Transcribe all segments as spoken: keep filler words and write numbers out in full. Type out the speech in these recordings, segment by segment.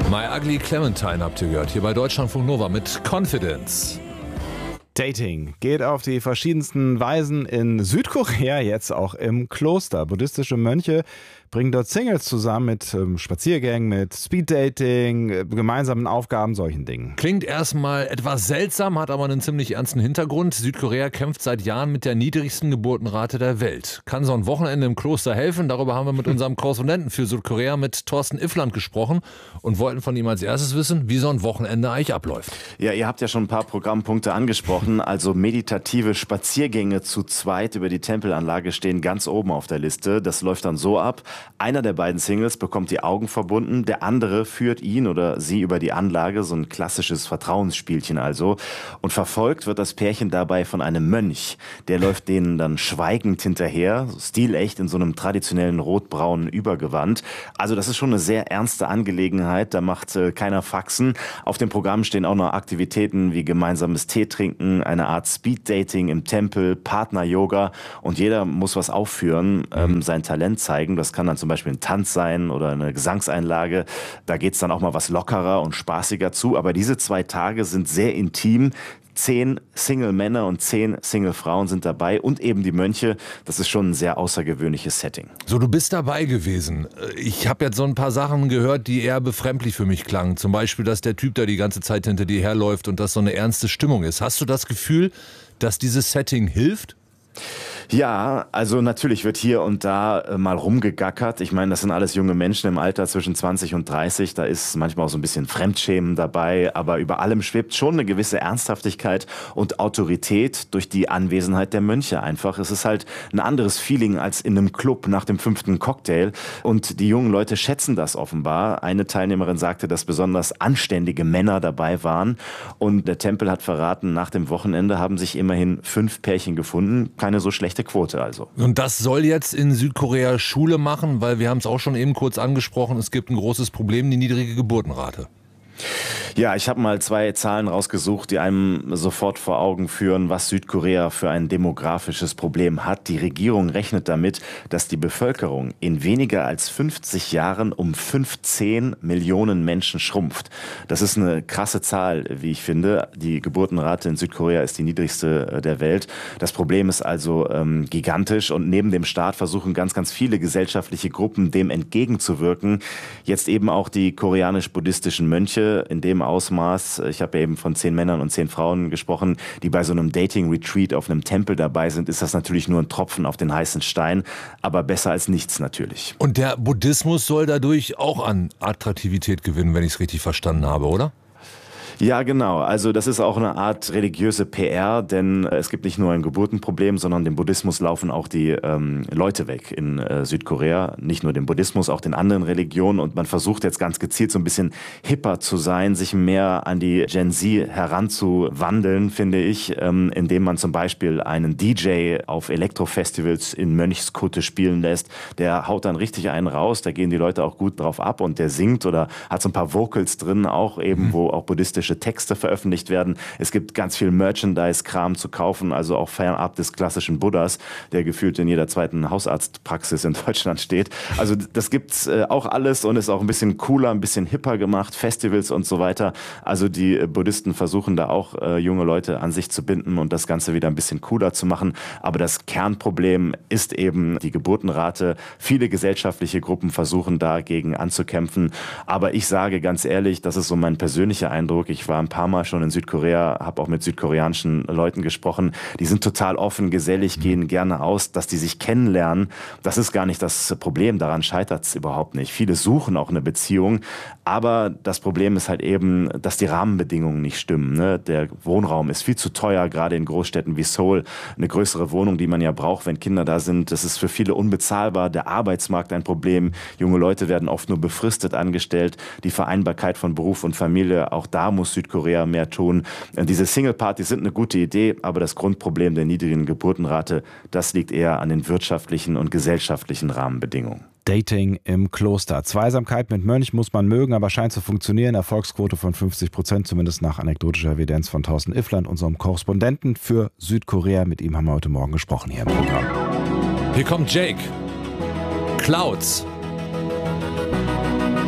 My Ugly Clementine habt ihr gehört, hier bei Deutschlandfunk Nova mit Confidence. Dating geht auf die verschiedensten Weisen in Südkorea, jetzt auch im Kloster. Buddhistische Mönche bringen dort Singles zusammen mit ähm, Spaziergängen, mit Speeddating, äh, gemeinsamen Aufgaben, solchen Dingen. Klingt erstmal etwas seltsam, hat aber einen ziemlich ernsten Hintergrund. Südkorea kämpft seit Jahren mit der niedrigsten Geburtenrate der Welt. Kann so ein Wochenende im Kloster helfen? Darüber haben wir mit unserem Korrespondenten für Südkorea, mit Thorsten Iffland, gesprochen und wollten von ihm als erstes wissen, wie so ein Wochenende eigentlich abläuft. Ja, ihr habt ja schon ein paar Programmpunkte angesprochen. Also meditative Spaziergänge zu zweit über die Tempelanlage stehen ganz oben auf der Liste. Das läuft dann so ab: Einer der beiden Singles bekommt die Augen verbunden, der andere führt ihn oder sie über die Anlage, so ein klassisches Vertrauensspielchen also. Und verfolgt wird das Pärchen dabei von einem Mönch. Der läuft denen dann schweigend hinterher, stilecht in so einem traditionellen rot-braunen Übergewand. Also das ist schon eine sehr ernste Angelegenheit, da macht äh, keiner Faxen. Auf dem Programm stehen auch noch Aktivitäten wie gemeinsames Tee trinken, eine Art Speeddating im Tempel, Partner-Yoga, und jeder muss was aufführen, ähm, sein Talent zeigen. Das kann dann zum Beispiel ein Tanz sein oder eine Gesangseinlage. Da geht's dann auch mal was lockerer und spaßiger zu. Aber diese zwei Tage sind sehr intim. Zehn Single-Männer und zehn Single-Frauen sind dabei und eben die Mönche. Das ist schon ein sehr außergewöhnliches Setting. So, du bist dabei gewesen. Ich habe jetzt so ein paar Sachen gehört, die eher befremdlich für mich klangen. Zum Beispiel, dass der Typ da die ganze Zeit hinter dir herläuft und dass so eine ernste Stimmung ist. Hast du das Gefühl, dass dieses Setting hilft? Ja, also natürlich wird hier und da äh, mal rumgegackert. Ich meine, das sind alles junge Menschen im Alter zwischen zwanzig und dreißig. Da ist manchmal auch so ein bisschen Fremdschämen dabei. Aber über allem schwebt schon eine gewisse Ernsthaftigkeit und Autorität durch die Anwesenheit der Mönche einfach. Es ist halt ein anderes Feeling als in einem Club nach dem fünften Cocktail. Und die jungen Leute schätzen das offenbar. Eine Teilnehmerin sagte, dass besonders anständige Männer dabei waren. Und der Tempel hat verraten, nach dem Wochenende haben sich immerhin fünf Pärchen gefunden. Keine so schlechte Quote also. Und das soll jetzt in Südkorea Schule machen, weil wir haben es auch schon eben kurz angesprochen, es gibt ein großes Problem, die niedrige Geburtenrate. Ja, ich habe mal zwei Zahlen rausgesucht, die einem sofort vor Augen führen, was Südkorea für ein demografisches Problem hat. Die Regierung rechnet damit, dass die Bevölkerung in weniger als fünfzig Jahren um fünfzehn Millionen Menschen schrumpft. Das ist eine krasse Zahl, wie ich finde. Die Geburtenrate in Südkorea ist die niedrigste der Welt. Das Problem ist also ähm, gigantisch, und neben dem Staat versuchen ganz, ganz viele gesellschaftliche Gruppen dem entgegenzuwirken. Jetzt eben auch die koreanisch-buddhistischen Mönche in dem Ausmaß. Ich habe ja eben von zehn Männern und zehn Frauen gesprochen, die bei so einem Dating-Retreat auf einem Tempel dabei sind. Ist das natürlich nur ein Tropfen auf den heißen Stein, aber besser als nichts natürlich. Und der Buddhismus soll dadurch auch an Attraktivität gewinnen, wenn ich es richtig verstanden habe, oder? Ja, genau. Also das ist auch eine Art religiöse P R, denn es gibt nicht nur ein Geburtenproblem, sondern dem Buddhismus laufen auch die ähm, Leute weg in äh, Südkorea. Nicht nur dem Buddhismus, auch den anderen Religionen. Und man versucht jetzt ganz gezielt so ein bisschen hipper zu sein, sich mehr an die Gen Z heranzuwandeln, finde ich, ähm, indem man zum Beispiel einen D J auf Elektrofestivals in Mönchskutte spielen lässt. Der haut dann richtig einen raus, da gehen die Leute auch gut drauf ab, und der singt oder hat so ein paar Vocals drin, auch eben, wo auch buddhistische Texte veröffentlicht werden. Es gibt ganz viel Merchandise-Kram zu kaufen, also auch fernab des klassischen Buddhas, der gefühlt in jeder zweiten Hausarztpraxis in Deutschland steht. Also das gibt's äh, auch alles und ist auch ein bisschen cooler, ein bisschen hipper gemacht, Festivals und so weiter. Also die äh, Buddhisten versuchen da auch äh, junge Leute an sich zu binden und das Ganze wieder ein bisschen cooler zu machen. Aber das Kernproblem ist eben die Geburtenrate. Viele gesellschaftliche Gruppen versuchen dagegen anzukämpfen. Aber ich sage ganz ehrlich, das ist so mein persönlicher Eindruck. Ich war ein paar Mal schon in Südkorea, habe auch mit südkoreanischen Leuten gesprochen. Die sind total offen, gesellig, gehen gerne aus, dass die sich kennenlernen. Das ist gar nicht das Problem, daran scheitert es überhaupt nicht. Viele suchen auch eine Beziehung, aber das Problem ist halt eben, dass die Rahmenbedingungen nicht stimmen. Ne? Der Wohnraum ist viel zu teuer, gerade in Großstädten wie Seoul. Eine größere Wohnung, die man ja braucht, wenn Kinder da sind, das ist für viele unbezahlbar. Der Arbeitsmarkt ein Problem. Junge Leute werden oft nur befristet angestellt. Die Vereinbarkeit von Beruf und Familie, auch da muss Südkorea mehr tun. Diese Single-Partys sind eine gute Idee, aber das Grundproblem der niedrigen Geburtenrate, das liegt eher an den wirtschaftlichen und gesellschaftlichen Rahmenbedingungen. Dating im Kloster. Zweisamkeit mit Mönch muss man mögen, aber scheint zu funktionieren. Erfolgsquote von fünfzig Prozent, zumindest nach anekdotischer Evidenz von Thorsten Iffland, unserem Korrespondenten für Südkorea. Mit ihm haben wir heute Morgen gesprochen hier im Programm. Hier kommt Jake. Clouds.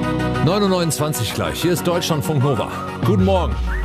neun Uhr neunundzwanzig gleich. Hier ist Deutschlandfunk Nova. Guten Morgen.